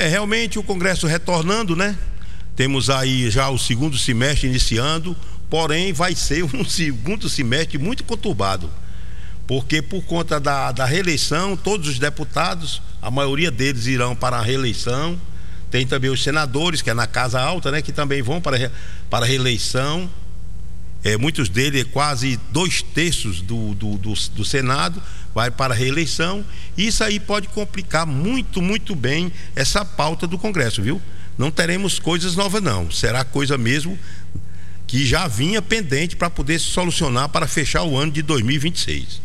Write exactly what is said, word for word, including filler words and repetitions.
É, realmente o Congresso retornando, né? Temos aí já o segundo semestre iniciando, porém vai ser um segundo semestre muito conturbado, porque por conta da, da reeleição, todos os deputados, a maioria deles irão para a reeleição. Tem também os senadores, que é na Casa Alta, né, que também vão para, para a reeleição. É, muitos deles, quase dois terços do, do, do, do Senado, vai para a reeleição. Isso aí pode complicar muito, muito bem essa pauta do Congresso, viu? Não teremos coisas novas, não. Será coisa mesmo que já vinha pendente para poder se solucionar para fechar o ano de dois mil e vinte e seis.